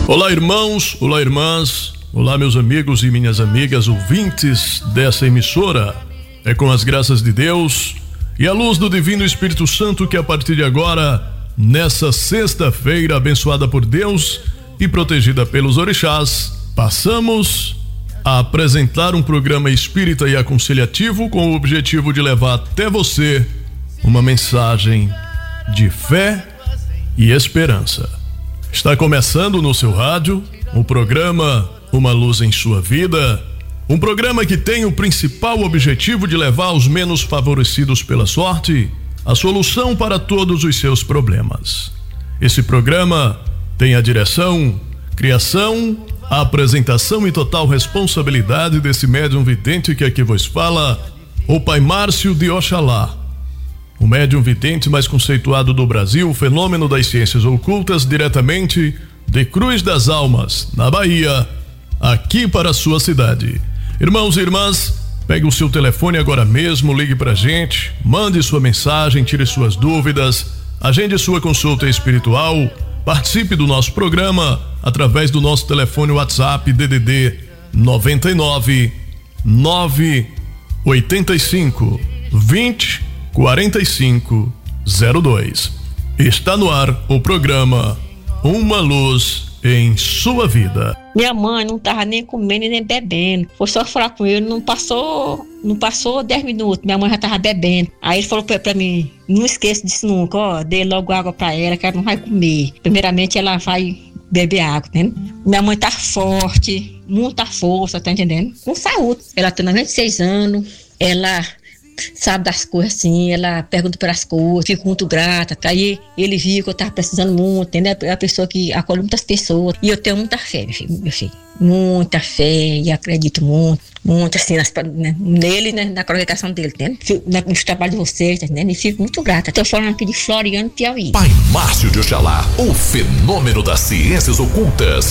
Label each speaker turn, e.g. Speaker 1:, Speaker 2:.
Speaker 1: Olá, irmãos, olá, irmãs, olá, meus amigos e minhas amigas ouvintes dessa emissora. É com as graças de Deus e a luz do Divino Espírito Santo que a partir de agora, nessa sexta-feira abençoada por Deus e protegida pelos orixás, passamos a apresentar um programa espírita e aconselhativo com o objetivo de levar até você uma mensagem de fé e esperança. Está começando no seu rádio o programa Uma Luz em Sua Vida, um programa que tem o principal objetivo de levar aos menos favorecidos pela sorte a solução para todos os seus problemas. Esse programa tem a direção, criação, a apresentação e total responsabilidade desse médium vidente que aqui vos fala, o Pai Márcio de Oxalá. O médium vidente mais conceituado do Brasil, o fenômeno das ciências ocultas, diretamente de Cruz das Almas, na Bahia, aqui para a sua cidade. Irmãos e irmãs, pegue o seu telefone agora mesmo, ligue pra gente, mande sua mensagem, tire suas dúvidas, agende sua consulta espiritual, participe do nosso programa através do nosso telefone WhatsApp DDD 99 985 20 4502. Está no ar o programa Uma Luz em Sua Vida.
Speaker 2: Minha mãe não tava nem comendo nem bebendo. Foi só falar com ele, não passou 10 minutos, minha mãe já tava bebendo. Aí ele falou pra mim, não esqueça disso nunca, ó, dê logo água pra ela, que ela não vai comer. Primeiramente ela vai beber água, tá entendendo? Minha mãe tá forte, muita força, tá entendendo? Com saúde. Ela tem 96 anos, ela sabe das coisas assim, ela pergunta pelas coisas, fico muito grata. Aí ele viu que eu tava precisando muito, entendeu? É a pessoa que acolhe muitas pessoas. E eu tenho muita fé, meu filho. Muita fé, e acredito muito assim, nele, né, na congregação dele, entendeu? Nos trabalhos de vocês, tá entendendo? E fico muito grata. Tô falando aqui de Floriano, Piauí.
Speaker 3: Pai Márcio de Oxalá, o fenômeno das ciências ocultas,